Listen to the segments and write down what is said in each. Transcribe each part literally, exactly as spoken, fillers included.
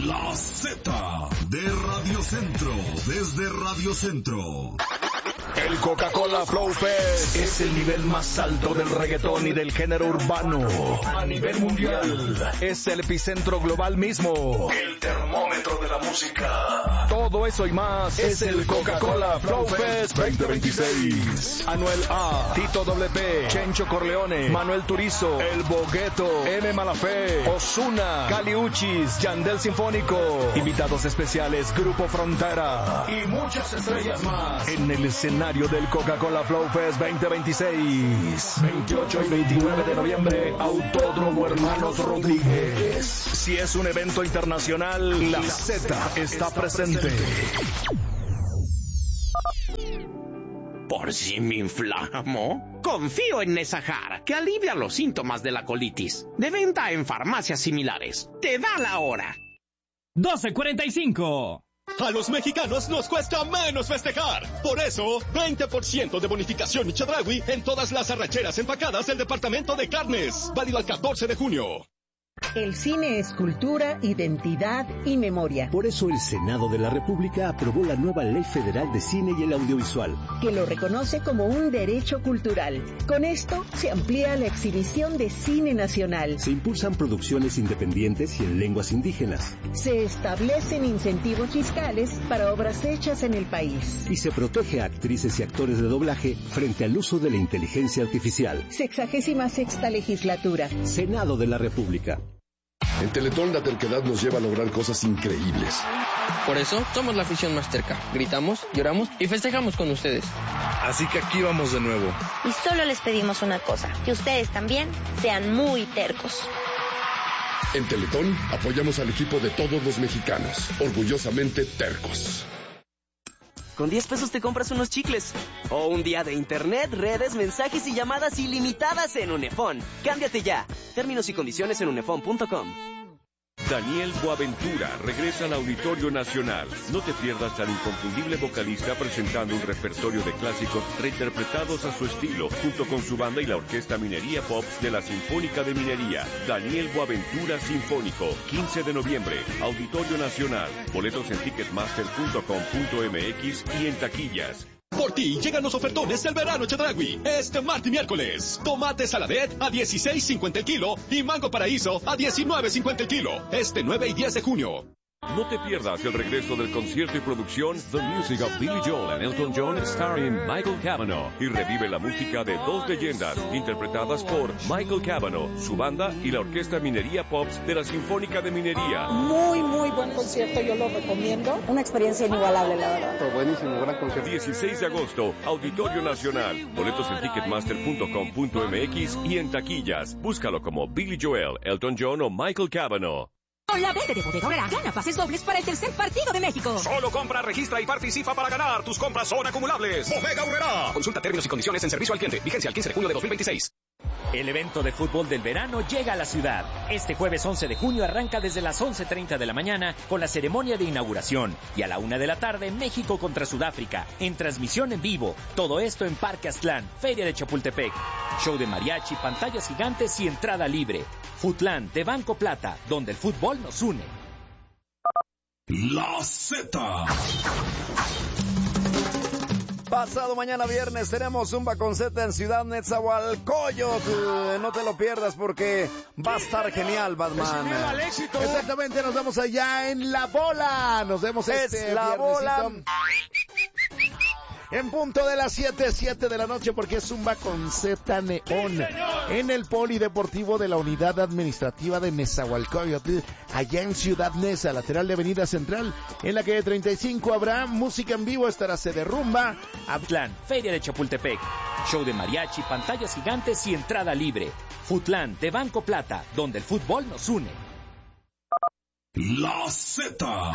La Z de Radio Centro, desde Radio Centro. El Coca-Cola Flow Fest es el nivel más alto del reggaetón y del género urbano a nivel mundial. Es el epicentro global mismo, el termómetro de la música. Todo eso y más es el Coca-Cola Flow Fest veinte veintiséis. Anuel A, Tito Doble P, Chencho Corleone, Manuel Turizo, El Bogueto, M. Malafé, Ozuna, Kali Uchis, Yandel Sinfónico, invitados especiales Grupo Frontera y muchas estrellas más en el escenario del Coca-Cola Flow Fest veinte veintiséis. veintiocho y veintinueve de noviembre, Autódromo Hermanos Rodríguez. Si es un evento internacional, la Z está presente. ¿Por si me inflamo? Confío en Nesajar, que alivia los síntomas de la colitis. De venta en farmacias similares. Te da la hora. doce cuarenta y cinco. A los mexicanos nos cuesta menos festejar. Por eso, veinte por ciento de bonificación y Chedraui en todas las arracheras empacadas del Departamento de Carnes. Válido al catorce de junio. El cine es cultura, identidad y memoria. Por eso el Senado de la República aprobó la nueva Ley Federal de Cine y el Audiovisual, que lo reconoce como un derecho cultural. Con esto se amplía la exhibición de cine nacional. Se impulsan producciones independientes y en lenguas indígenas. Se establecen incentivos fiscales para obras hechas en el país. Y se protege a actrices y actores de doblaje frente al uso de la inteligencia artificial. Sexagésima sexta legislatura. Senado de la República. En Teletón la terquedad nos lleva a lograr cosas increíbles. Por eso somos la afición más terca. Gritamos, lloramos y festejamos con ustedes. Así que aquí vamos de nuevo. Y solo les pedimos una cosa, que ustedes también sean muy tercos. En Teletón apoyamos al equipo de todos los mexicanos, orgullosamente tercos. Con diez pesos te compras unos chicles. O un día de internet, redes, mensajes y llamadas ilimitadas en Unefón. Cámbiate ya. Términos y condiciones en unefón punto com. Daniel Boaventura regresa al Auditorio Nacional. No te pierdas al inconfundible vocalista presentando un repertorio de clásicos reinterpretados a su estilo, junto con su banda y la Orquesta Minería Pop de la Sinfónica de Minería. Daniel Boaventura Sinfónico, quince de noviembre, Auditorio Nacional. Boletos en ticketmaster punto com punto m x y en taquillas. Por ti llegan los ofertones del verano Chedraui. Este martes y miércoles. Tomate saladet a dieciséis cincuenta el kilo y mango paraíso a diecinueve cincuenta el kilo. Este nueve y diez de junio. No te pierdas el regreso del concierto y producción The Music of Billy Joel and Elton John starring Michael Cavanaugh, y revive la música de dos leyendas interpretadas por Michael Cavanaugh, su banda y la Orquesta Minería Pops de la Sinfónica de Minería. Muy, muy buen concierto, yo lo recomiendo. Una experiencia inigualable, la verdad. Fue buenísimo, gran concierto. dieciséis de agosto, Auditorio Nacional. Boletos en ticketmaster punto com punto m x y en taquillas. Búscalo como Billy Joel, Elton John o Michael Cavanaugh. Con la venta de Bodega Aurrera, gana pases dobles para el tercer partido de México. Solo compra, registra y participa para ganar. Tus compras son acumulables. Bodega Aurrera. Consulta términos y condiciones en servicio al cliente. Vigencia al quince de junio de dos mil veintiséis. El evento de fútbol del verano llega a la ciudad. Este jueves once de junio arranca desde las once treinta de la mañana con la ceremonia de inauguración. Y a la una de la tarde, México contra Sudáfrica, en transmisión en vivo. Todo esto en Parque Aztlán, Feria de Chapultepec. Show de mariachi, pantallas gigantes y entrada libre. Futlán de Banco Plata, donde el fútbol nos une. La Z. Pasado mañana viernes tenemos Zumba con Z en Ciudad Nezahualcóyotl. No te lo pierdas porque va a estar genial, Batman. Exactamente, nos vemos allá en La Bola. Nos vemos este es La Bola. En punto de las siete, siete de la noche, porque es Zumba con Z Neón. Sí, en el Polideportivo de la Unidad Administrativa de Nezahualcóyotl, allá en Ciudad Neza, lateral de Avenida Central. En la calle treinta y cinco habrá música en vivo, estará Se Derrumba. Aztlán, Feria de Chapultepec. Show de mariachi, pantallas gigantes y entrada libre. Futlán de Banco Plata, donde el fútbol nos une. La Z.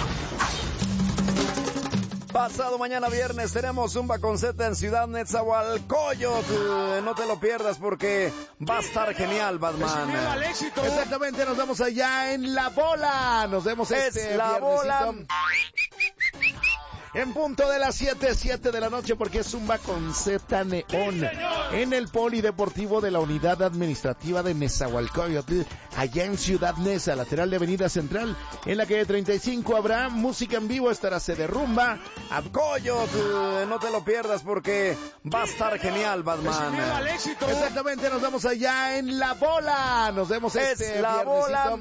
Pasado mañana viernes tenemos Zumba con Z en Ciudad Nezahualcóyotl. No te lo pierdas porque va a estar genial, Batman. Exactamente, nos vemos allá en La Bola. Nos vemos es este La Bola. En punto de las siete, siete de la noche, porque es Zumba con Z Neón. En el Polideportivo de la Unidad Administrativa de Nezahualcóyotl, allá en Ciudad Neza, lateral de Avenida Central, en la calle treinta y cinco, habrá música en vivo, estará Se Derrumba. A Coyotl, no te lo pierdas porque va a estar genial, Batman. Exactamente, nos vemos allá en La Bola. Nos vemos es este La Bola.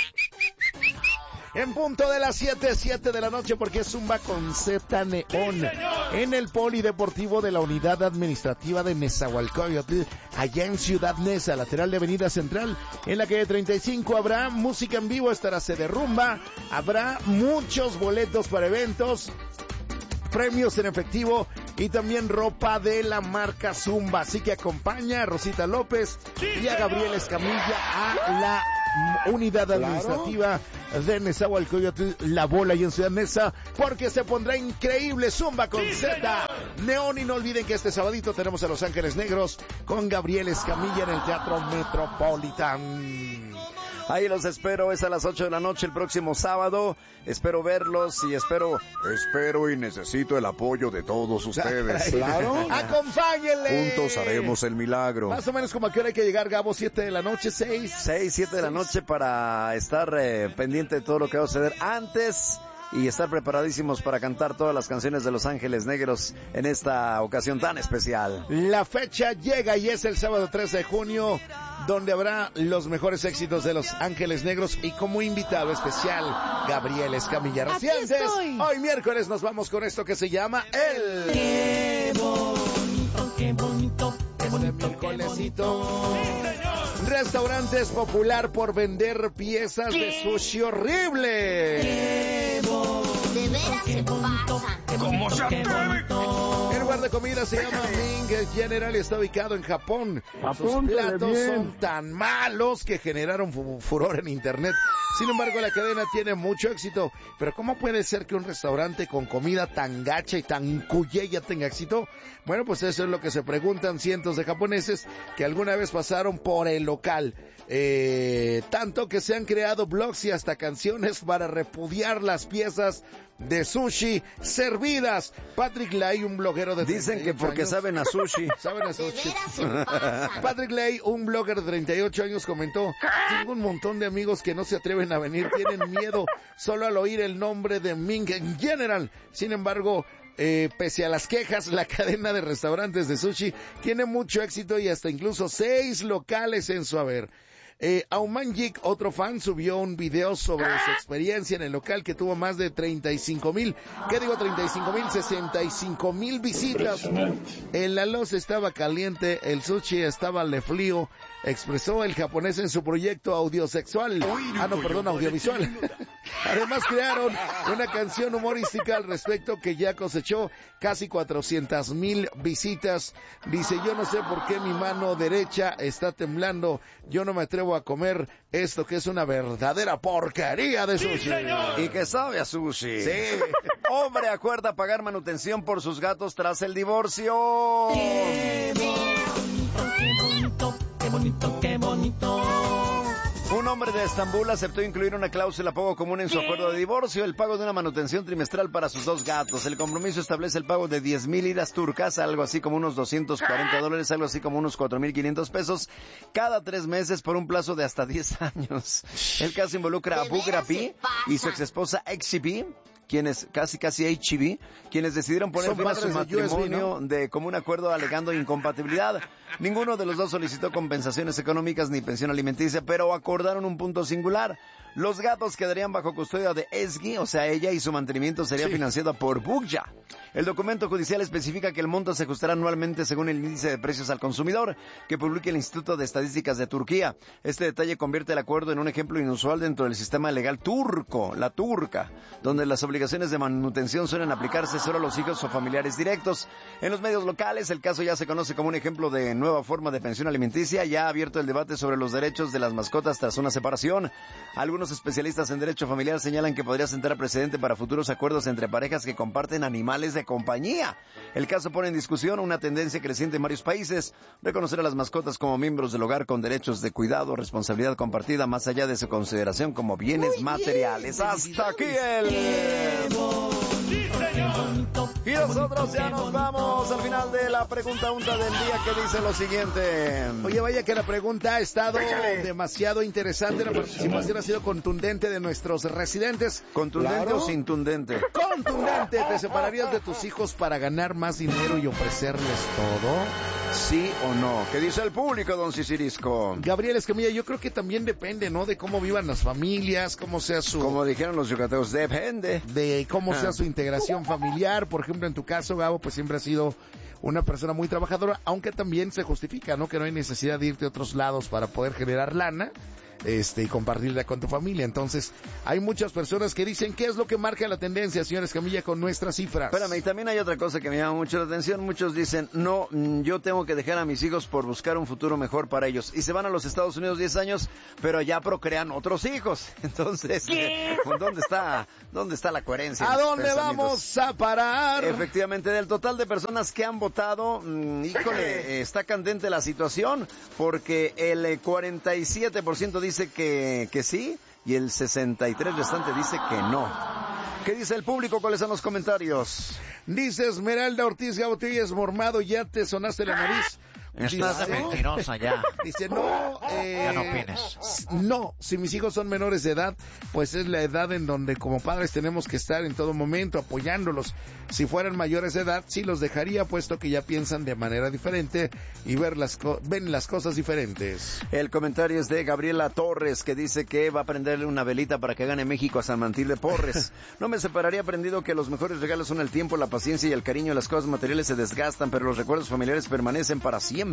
En punto de las siete, siete de la noche, porque es Zumba con Z Neón. En el Polideportivo de la Unidad Administrativa de Nezahualcóyotl, allá en Ciudad Neza, lateral de Avenida Central, en la calle treinta y cinco, habrá música en vivo, estará Se Derrumba, habrá muchos boletos para eventos, premios en efectivo y también ropa de la marca Zumba. Así que acompaña a Rosita López y a Gabriel Escamilla a la Unidad Administrativa claro. de Nezahualcóyotl, La Bola y en Ciudad Neza, porque se pondrá increíble Zumba con sí, Z Neón. Y no olviden que este sabadito tenemos a Los Ángeles Negros con Gabriel Escamilla en el Teatro Metropolitan. Ahí los espero, es a las ocho de la noche el próximo sábado. Espero verlos y espero, espero y necesito el apoyo de todos ustedes. Claro. Acompáñenle. Juntos haremos el milagro. Más o menos como a qué hora hay que llegar, Gabo, siete de la noche, seis. seis, siete de la noche para estar eh, pendiente de todo lo que va a suceder antes y estar preparadísimos para cantar todas las canciones de Los Ángeles Negros en esta ocasión tan especial. La fecha llega y es el sábado trece de junio, donde habrá los mejores éxitos de Los Ángeles Negros y como invitado especial, Gabriel Escamilla. Recientes, hoy miércoles nos vamos con esto que se llama El... ¡Qué bonito, qué bonito, qué bonito, miércolesito! Restaurantes popular por vender piezas ¿Qué? de sushi horrible. ¡Qué bonito! De veras se pasa. ¿Cómo se atreve? El lugar de comida se llama Ming General y está ubicado en Japón. Sus platos son tan malos que generaron fu- furor en internet. Sin embargo, la cadena tiene mucho éxito. Pero ¿cómo puede ser que un restaurante con comida tan gacha y tan cuye ya tenga éxito? Bueno, pues eso es lo que se preguntan cientos de japoneses que alguna vez pasaron por el local. Eh, tanto que se han creado blogs y hasta canciones para repudiar las piezas de sushi servidas. Patrick Lay, un bloguero de Dicen que porque años, saben a sushi. Saben a sushi. Patrick Lay, un blogger de treinta y ocho años, comentó: tengo un montón de amigos que no se atreven a venir, tienen miedo solo al oír el nombre de Ming General. Sin embargo, Eh, pese a las quejas, la cadena de restaurantes de sushi tiene mucho éxito y hasta incluso seis locales en su haber. Eh, Aumanjik, otro fan, subió un video sobre su experiencia en el local que tuvo más de treinta y cinco mil, ¿qué digo treinta y cinco mil? sesenta y cinco mil visitas. El la loza estaba caliente, el sushi estaba le frío, expresó el japonés en su proyecto audiosexual. Ah, no, perdón, audiovisual. Además crearon una canción humorística al respecto que ya cosechó casi cuatrocientas mil visitas. Dice: yo no sé por qué mi mano derecha está temblando, yo no me atrevo a comer esto que es una verdadera porquería de sushi. Sí, y que sabe a sushi. Sí. Hombre acuerda pagar manutención por sus gatos tras el divorcio. ¡Qué bonito, qué bonito, qué bonito, qué bonito! Un hombre de Estambul aceptó incluir una cláusula poco común en su acuerdo de divorcio, el pago de una manutención trimestral para sus dos gatos. El compromiso establece el pago de diez mil liras turcas, algo así como unos doscientos cuarenta dólares, algo así como unos cuatro mil quinientos pesos, cada tres meses por un plazo de hasta diez años. El caso involucra a Bugrapi y su exesposa Exibi, quienes casi casi H B, quienes decidieron poner Son fin a su padres de U S B, matrimonio ¿no? de común acuerdo alegando incompatibilidad. Ninguno de los dos solicitó compensaciones económicas ni pensión alimenticia, pero acordaron un punto singular. Los gatos quedarían bajo custodia de Esgi, o sea, ella, y su mantenimiento sería sí. financiado por Bugja. El documento judicial especifica que el monto se ajustará anualmente según el índice de precios al consumidor que publica el Instituto de Estadísticas de Turquía. Este detalle convierte el acuerdo en un ejemplo inusual dentro del sistema legal turco, la turca, donde las obligaciones de manutención suelen aplicarse solo a los hijos o familiares directos. En los medios locales, el caso ya se conoce como un ejemplo de nueva forma de pensión alimenticia. Ya ha abierto el debate sobre los derechos de las mascotas tras una separación. Algunos Algunos especialistas en derecho familiar señalan que podría sentar precedente para futuros acuerdos entre parejas que comparten animales de compañía. El caso pone en discusión una tendencia creciente en varios países, reconocer a las mascotas como miembros del hogar con derechos de cuidado, responsabilidad compartida, más allá de su consideración como bienes materiales. Hasta aquí el... Y nosotros ya nos vamos al final de la pregunta unta del día, que dice lo siguiente. Oye, vaya que la pregunta ha estado demasiado interesante. La participación ha sido contundente de nuestros residentes. ¿Contundente claro. o sintundente? Contundente. ¿Te separarías de tus hijos para ganar más dinero y ofrecerles todo? ¿Sí o no? ¿Qué dice el público, don Cicirisco? Gabriel Escamilla, yo creo que también depende, ¿no? De cómo vivan las familias, cómo sea su... Como dijeron los yucatecos, depende. De cómo sea su integración familiar. Por ejemplo, en tu caso, Gabo, pues siempre has sido una persona muy trabajadora, aunque también se justifica, ¿no? Que no hay necesidad de irte a otros lados para poder generar lana. Este, y compartirla con tu familia. Entonces, hay muchas personas que dicen, ¿qué es lo que marca la tendencia, señor Escamilla, con nuestras cifras? Espérame, y también hay otra cosa que me llama mucho la atención. Muchos dicen, no, yo tengo que dejar a mis hijos por buscar un futuro mejor para ellos. Y se van a los Estados Unidos diez años, pero allá procrean otros hijos. Entonces, ¿qué? ¿Dónde está, dónde está la coherencia? ¿A dónde vamos a parar? Efectivamente, del total de personas que han votado, mmm, híjole, está candente la situación, porque el cuarenta y siete por ciento dice Dice que, que sí, y el sesenta y tres por ciento restante dice que no. ¿Qué dice el público? ¿Cuáles son los comentarios? Dice Esmeralda Ortiz Gautillas Mormado, ya te sonaste la nariz. Estás de mentirosa ya. Dice, no, eh, ya no opines. No, si mis hijos son menores de edad, pues es la edad en donde como padres tenemos que estar en todo momento apoyándolos. Si fueran mayores de edad, sí los dejaría, puesto que ya piensan de manera diferente y ver las co- ven las cosas diferentes. El comentario es de Gabriela Torres, que dice que va a prenderle una velita para que gane México a San Martín de Porres. No me separaría, aprendido que los mejores regalos son el tiempo, la paciencia y el cariño. Las cosas materiales se desgastan, pero los recuerdos familiares permanecen para siempre.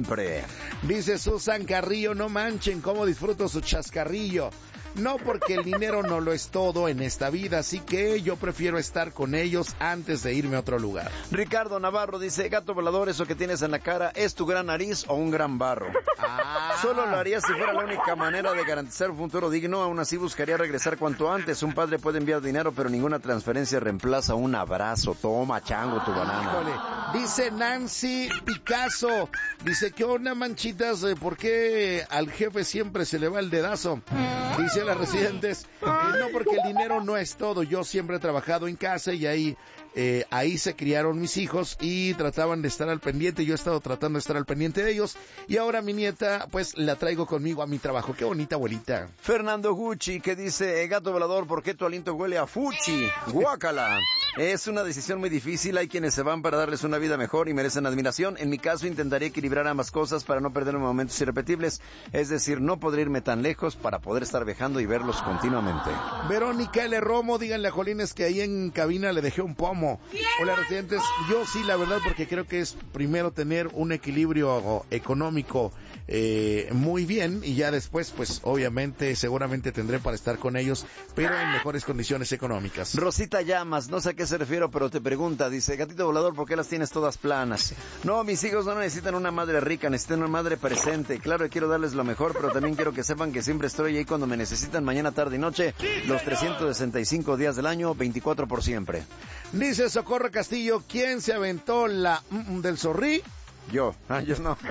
Dice Susan Carrillo, no manchen cómo disfruto su chascarrillo. No, porque el dinero no lo es todo en esta vida, así que yo prefiero estar con ellos antes de irme a otro lugar. Ricardo Navarro dice, gato volador, eso que tienes en la cara, ¿es tu gran nariz o un gran barro? Ah. Solo lo haría si fuera la única manera de garantizar un futuro digno, aún así buscaría regresar cuanto antes. Un padre puede enviar dinero, pero ninguna transferencia reemplaza un abrazo. Toma, chango, tu banana. Híjole. Dice Nancy Picasso, dice, ¿qué onda, manchitas? ¿Por qué al jefe siempre se le va el dedazo? Dice las residentes, eh, no, porque el dinero no es todo. Yo siempre he trabajado en casa y ahí eh, ahí se criaron mis hijos y trataban de estar al pendiente. Yo he estado tratando de estar al pendiente de ellos y ahora mi nieta pues la traigo conmigo a mi trabajo. Qué bonita abuelita. Fernando Gucci, que dice, gato volador, ¿por qué tu aliento huele a fuchi? Guácala. Es una decisión muy difícil, hay quienes se van para darles una vida mejor y merecen admiración. En mi caso intentaría equilibrar ambas cosas para no perder momentos irrepetibles, es decir, no podré irme tan lejos para poder estar viajando y verlos continuamente. Verónica L. Romo, díganle a Jolines que ahí en cabina le dejé un pomo. Hola, residentes, yo sí, la verdad, porque creo que es primero tener un equilibrio económico eh, muy bien y ya después, pues obviamente, seguramente tendré para estar con ellos, pero en mejores condiciones económicas. Rosita Llamas, no sé a qué se refiere, pero te pregunta, dice, gatito volador, ¿por qué las tienes todas planas? No, mis hijos no necesitan una madre rica, necesitan una madre presente. Claro que quiero darles lo mejor, pero también quiero que sepan que siempre estoy ahí cuando me necesitan, mañana, tarde y noche, los trescientos sesenta y cinco días del año, veinticuatro por siempre. Dice Socorro Castillo, ¿quién se aventó la mm, del zorrí? Yo, ah, yo no.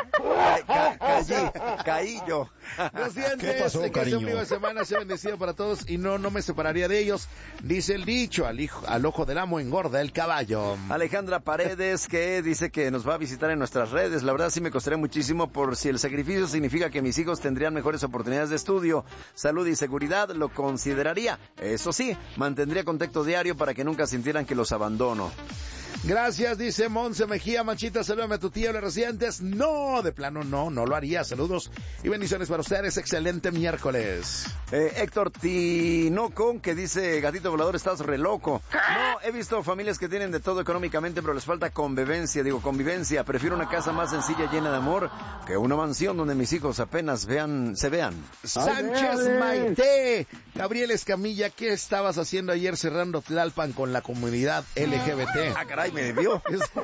Ca ca caí, caí yo. ¿Qué pasó, que cariño? Que viva semana sea bendecido para todos y no, no me separaría de ellos. Dice el dicho, al, hijo, al ojo del amo engorda el caballo. Alejandra Paredes, que dice que nos va a visitar en nuestras redes. La verdad sí me costaría muchísimo, por si el sacrificio significa que mis hijos tendrían mejores oportunidades de estudio, salud y seguridad, lo consideraría. Eso sí, mantendría contacto diario para que nunca sintieran que los abandono. Gracias, dice Monse Mejía, Manchita, salúdame a tu tía, los residentes. No, de plano no, no lo haría. Saludos y bendiciones para ustedes, excelente miércoles. Eh, Héctor Tinoco, que dice, gatito volador, estás re loco. No, he visto familias que tienen de todo económicamente, pero les falta convivencia, digo convivencia. Prefiero una casa más sencilla, llena de amor, que una mansión donde mis hijos apenas vean, se vean. Sánchez Maite, Gabriel Escamilla, ¿qué estabas haciendo ayer cerrando Tlalpan con la comunidad L G B T? Ah, caray, me vio.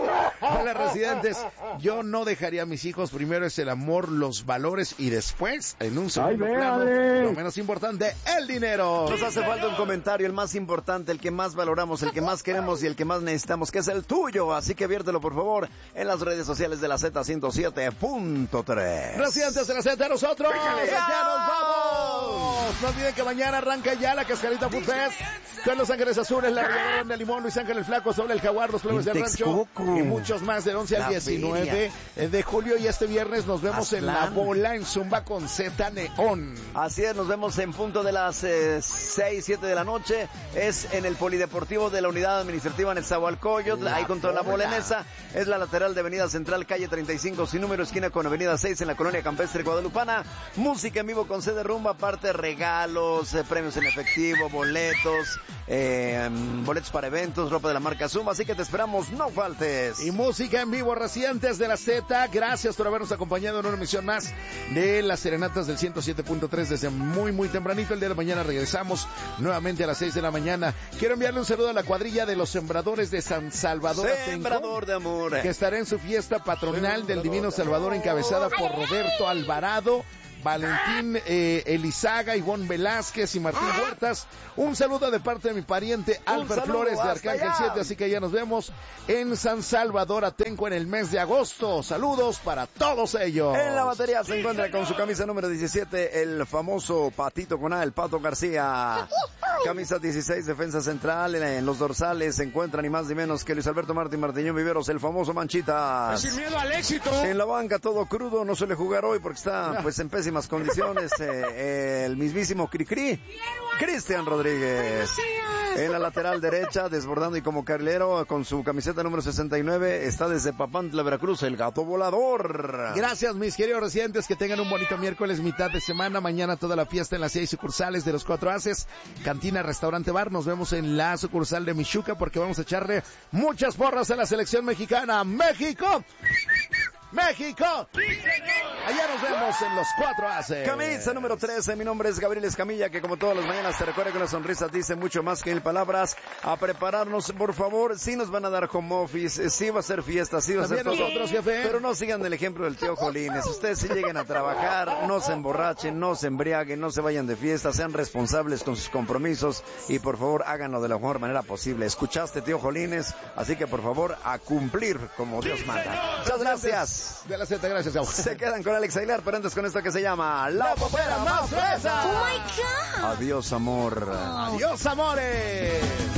Hola, residentes. Yo no dejaría a mis hijos. Primero es el amor, los valores y después, en un segundo Ay, plano, véale. lo menos importante, el dinero. Nos hace falta un comentario, el más importante, el que más valoramos, el que más queremos y el que más necesitamos, que es el tuyo. Así que viértelo, por favor, en las redes sociales de la Z ciento siete punto tres. Residentes de la Z, nosotros ya nos vamos. No olviden que mañana arranca ya la Cascarita Food Fest con Los Ángeles Azules, la Riviera de Limón, Luis Ángel el Flaco, Sobre el Jaguar, Los Plebes del Rancho y muchos más del once al diecinueve de julio. Y este viernes nos vemos Aztlán. En La Bola, en Zumba con Z Neón. Así es, nos vemos en punto de las eh, seis, siete de la noche. Es en el Polideportivo de la Unidad Administrativa Nezahualcóyotl, ahí con toda la bola en esa. Es la lateral de Avenida Central, calle treinta y cinco, sin número, esquina con Avenida seis, en la colonia campestre guadalupana. Música en vivo con C D Rumba, aparte regalos, eh, premios en efectivo, boletos, eh, boletos para eventos, ropa de la marca Zumba, así que te esperamos, no faltes. Y música en vivo, residentes de la Z, gracias por habernos acompañado en una emisión más de las serenatas del ciento siete punto tres desde muy muy tempranito. El día de mañana regresamos nuevamente a las seis de la mañana. Quiero enviarle un saludo a la cuadrilla de los Sembradores de San Salvador Sembrador de Amor, que estará en su fiesta patronal del Divino Salvador, encabezada por Roberto Alvarado, Valentín eh, Elizaga, Ivonne Velázquez y Martín Huertas. Un saludo de parte de mi pariente Albert Flores de Arcángel siete, así que ya nos vemos en San Salvador Atenco en el mes de agosto. Saludos para todos ellos. En la batería se encuentra con su camisa número diecisiete el famoso Patito con A, el Pato García. Camisa dieciséis, defensa central. En los dorsales se encuenran ni más ni menos que Luis Alberto Martín Martiñón Viveros, el famoso Manchitas. Sin miedo al éxito. En la banca todo crudo, no suele jugar hoy porque está pues en pésimas condiciones. eh, el mismísimo Cricri, Cristian Rodríguez. En la lateral derecha, desbordando y como carrilero, con su camiseta número sesenta y nueve, está desde Papantla, Veracruz, el Gato Volador. Gracias, mis queridos residentes, que tengan un bonito miércoles, mitad de semana. Mañana toda la fiesta en las seis sucursales de los Cuatro Haces, Cantina, Restaurante, Bar. Nos vemos en la sucursal de Michuca porque vamos a echarle muchas porras a la selección mexicana. ¡México! ¡México! Allá nos vemos en los Cuatro Haces. Camisa número trece, mi nombre es Gabriel Escamilla, que como todas las mañanas te recuerda que una sonrisa dice mucho más que mil palabras. A prepararnos, por favor, sí nos van a dar home office, sí va a ser fiesta, sí va a ser todo. Nosotros, jefe. Pero no sigan el ejemplo del tío Jolines. Ustedes sí lleguen a trabajar, no se emborrachen, no se embriaguen, no se vayan de fiesta, sean responsables con sus compromisos y por favor háganlo de la mejor manera posible. Escuchaste, tío Jolines, así que por favor a cumplir como Dios manda. Muchas gracias. De la Z, gracias, Gabo. Se quedan con Alex Aguilar, pero antes con esto que se llama La Popera Más Fresa. Oh my God. Adiós, amor. Adiós, amores.